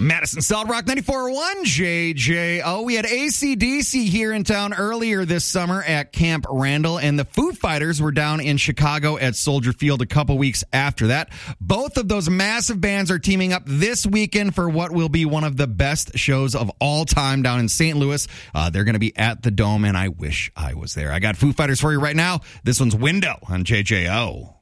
Madison Solid Rock 94.1 JJO. We had AC/DC here in town earlier this summer at Camp Randall, and the Foo Fighters were down in Chicago at Soldier Field a couple weeks after that. Both of those massive bands are teaming up this weekend for what will be one of the best shows of all time down in St. Louis. They're going to be at the Dome, and I wish I was there. I got Foo Fighters for you right now. This one's Window on JJO.